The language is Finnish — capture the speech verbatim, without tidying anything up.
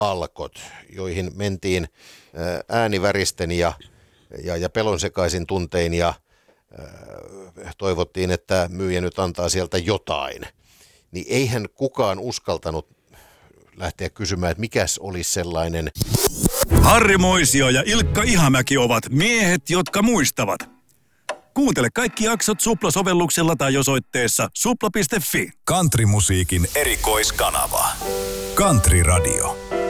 alkot, joihin mentiin ääniväristen ja, ja, ja pelonsekaisin tuntein ja äh, toivottiin, että myyjä nyt antaa sieltä jotain, niin eihän kukaan uskaltanut lähteä kysymään, että mikäs olisi sellainen. Harri Moisio ja Ilkka Ihamäki ovat miehet, jotka muistavat. Kuuntele kaikki jaksot Supla-sovelluksella tai osoitteessa supla piste fi. Countrymusiikin erikoiskanava. Country Radio.